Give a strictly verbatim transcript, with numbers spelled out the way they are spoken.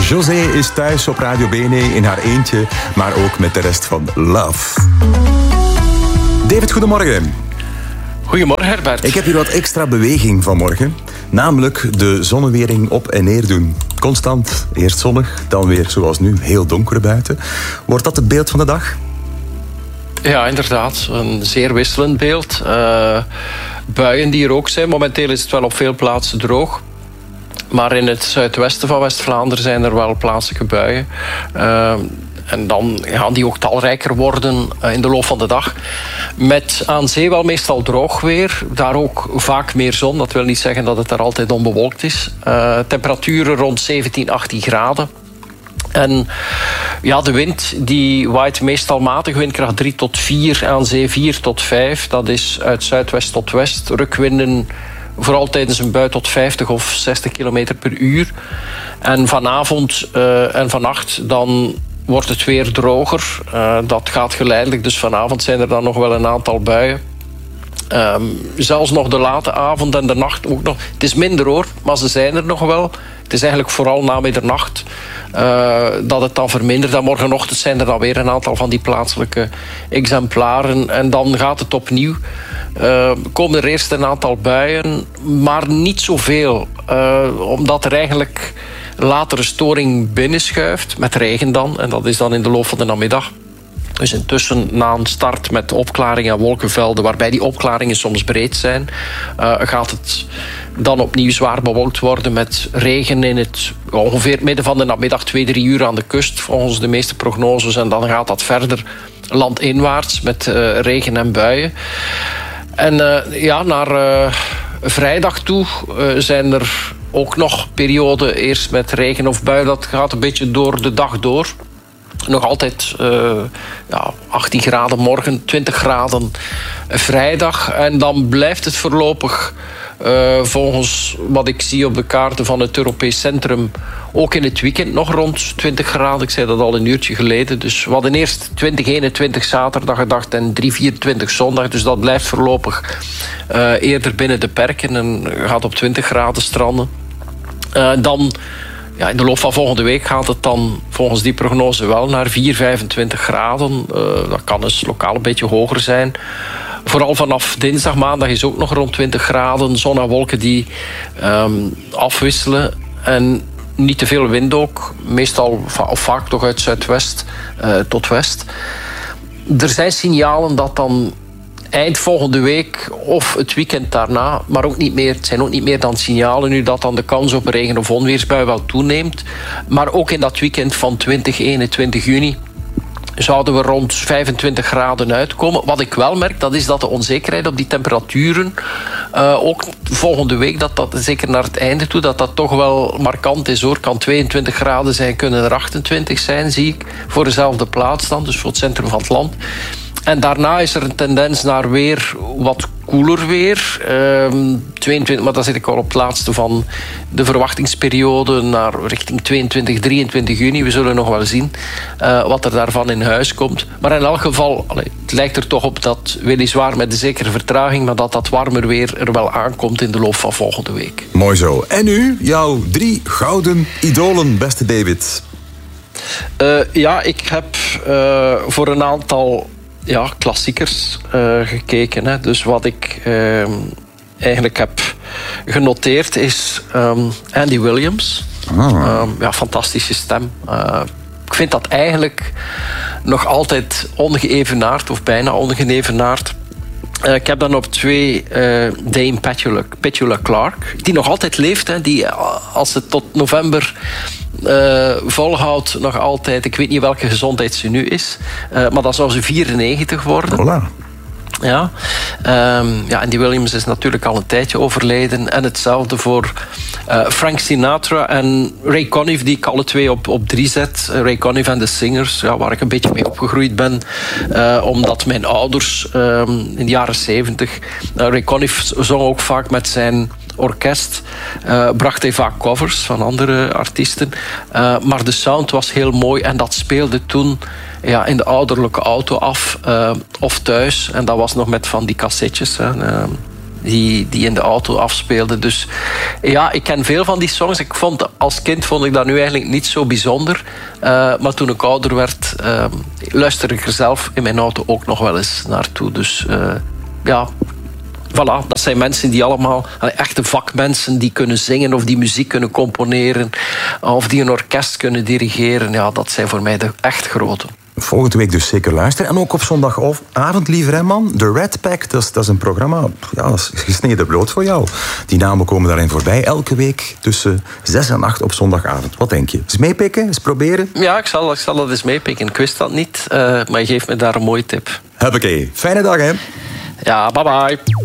José is thuis op Radio Bene in haar eentje, maar ook met de rest van Love. David, goedemorgen. Goedemorgen, Herbert. Ik heb hier wat extra beweging vanmorgen. Namelijk de zonnewering op en neer doen. Constant, eerst zonnig, dan weer zoals nu, heel donker buiten. Wordt dat het beeld van de dag? Ja, inderdaad. Een zeer wisselend beeld. Uh, buien die er ook zijn. Momenteel is het wel op veel plaatsen droog. Maar in het zuidwesten van West-Vlaanderen zijn er wel plaatselijke buien. Uh, en dan gaan die ook talrijker worden in de loop van de dag. Met aan zee wel meestal droog weer. Daar ook vaak meer zon. Dat wil niet zeggen dat het daar altijd onbewolkt is. Uh, temperaturen rond zeventien, achttien graden. En ja, de wind die waait meestal matig, windkracht drie tot vier, aan zee vier tot vijf. Dat is uit zuidwest tot west. Rukwinden vooral tijdens een bui tot vijftig of zestig kilometer per uur. En vanavond uh, en vannacht dan wordt het weer droger. Uh, dat gaat geleidelijk, dus vanavond zijn er dan nog wel een aantal buien. Um, zelfs nog de late avond en de nacht ook nog. Het is minder hoor, maar ze zijn er nog wel. Het is eigenlijk vooral na middernacht uh, dat het dan vermindert. En morgenochtend zijn er dan weer een aantal van die plaatselijke exemplaren. En dan gaat het opnieuw. Uh, komen er eerst een aantal buien, maar niet zoveel. Uh, omdat er eigenlijk latere storing binnenschuift, met regen dan. En dat is dan in de loop van de namiddag. Dus intussen, na een start met opklaringen en wolkenvelden, waarbij die opklaringen soms breed zijn, uh, gaat het dan opnieuw zwaar bewolkt worden met regen in het ongeveer het midden van de namiddag, twee, drie uur aan de kust, volgens de meeste prognoses. En dan gaat dat verder landinwaarts met uh, regen en buien. En uh, ja, naar uh, vrijdag toe uh, zijn er ook nog perioden eerst met regen of bui. Dat gaat een beetje door de dag door. Nog altijd uh, ja, achttien graden morgen, twintig graden vrijdag. En dan blijft het voorlopig, uh, volgens wat ik zie op de kaarten van het Europees Centrum, ook in het weekend nog rond twintig graden. Ik zei dat al een uurtje geleden. Dus we hadden eerst twintig, eenentwintig zaterdag gedacht en drie, vierentwintig zondag. Dus dat blijft voorlopig uh, eerder binnen de perken en gaat op twintig graden stranden. Uh, dan... Ja, in de loop van volgende week gaat het dan volgens die prognose wel naar vier, vijfentwintig graden. Uh, dat kan dus lokaal een beetje hoger zijn. Vooral vanaf dinsdag, maandag is ook nog rond twintig graden. Zon en wolken die um, afwisselen. En niet te veel wind ook. Meestal, of vaak toch uit zuidwest uh, tot west. Er zijn signalen dat dan eind volgende week of het weekend daarna, maar ook niet meer, het zijn ook niet meer dan signalen nu dat dan de kans op een regen- of onweersbui wel toeneemt. Maar ook in dat weekend van twintig, eenentwintig juni zouden we rond vijfentwintig graden uitkomen. Wat ik wel merk, dat is dat de onzekerheid op die temperaturen, uh, ook volgende week, dat dat zeker naar het einde toe, dat dat toch wel markant is hoor. Kan tweeëntwintig graden zijn, kunnen er achtentwintig zijn, zie ik. Voor dezelfde plaats dan, dus voor het centrum van het land. En daarna is er een tendens naar weer wat koeler weer. Um, tweeëntwintig, maar dan zit ik al op het laatste van de verwachtingsperiode naar richting tweeëntwintig, drieëntwintig juni. We zullen nog wel zien uh, wat er daarvan in huis komt. Maar in elk geval, allee, het lijkt er toch op dat, weliswaar met een zekere vertraging, maar dat dat warmer weer er wel aankomt in de loop van volgende week. Mooi zo. En nu jouw drie gouden idolen, beste David. Uh, ja, ik heb uh, voor een aantal... Ja, klassiekers uh, gekeken. Hè. Dus wat ik uh, eigenlijk heb genoteerd is um, Andy Williams. Oh. Um, ja, fantastische stem. Uh, ik vind dat eigenlijk nog altijd ongeëvenaard, of bijna ongeëvenaard. Uh, ik heb dan op twee uh, Dame Petula, Petula Clark, die nog altijd leeft. Hè, die als het tot november uh, volhoudt, nog altijd... Ik weet niet welke gezondheid ze nu is, uh, maar dan zou ze vierennegentig worden. Voilà. Ja. Um, ja, en die Williams is natuurlijk al een tijdje overleden. En hetzelfde voor uh, Frank Sinatra en Ray Conniff, die ik alle twee op, op drie zet. Uh, Ray Conniff en de Singers, ja, waar ik een beetje mee opgegroeid ben. Uh, omdat mijn ouders um, in de jaren zeventig... Uh, Ray Conniff zong ook vaak met zijn orkest. Uh, bracht hij vaak covers van andere artiesten. Uh, maar de sound was heel mooi en dat speelde toen... Ja, in de ouderlijke auto af uh, of thuis. En dat was nog met van die cassettes. Hè. Uh, die, die in de auto afspeelden. Dus ja, ik ken veel van die songs. Ik vond, als kind vond ik dat nu eigenlijk niet zo bijzonder. Uh, maar toen ik ouder werd, uh, luisterde ik er zelf in mijn auto ook nog wel eens naartoe. Dus uh, ja... Voilà, dat zijn mensen die allemaal, echte vakmensen die kunnen zingen of die muziek kunnen componeren of die een orkest kunnen dirigeren. Ja, dat zijn voor mij de echt grote. Volgende week dus zeker luisteren. En ook op zondagavond, lieve Remman, The Red Pack, dat is, dat is een programma, ja, dat is gesneden brood voor jou. Die namen komen daarin voorbij, elke week tussen zes en acht op zondagavond. Wat denk je? Eens meepikken? Eens proberen? Ja, ik zal, ik zal dat eens meepikken. Ik wist dat niet, uh, maar je geeft me daar een mooie tip. Huppakee. Fijne dag, hè? Ja, bye bye.